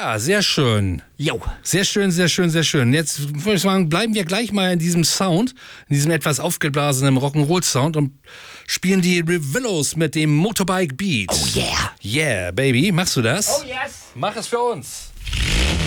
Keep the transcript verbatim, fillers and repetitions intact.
Ja, sehr schön. Jo. Sehr schön, sehr schön, sehr schön. Jetzt würde ich sagen, bleiben wir gleich mal in diesem Sound, in diesem etwas aufgeblasenen Rock'n'Roll-Sound und spielen die Revillos mit dem Motorbike Beat. Oh yeah. Yeah, baby. Machst du das? Oh yes. Mach es für uns.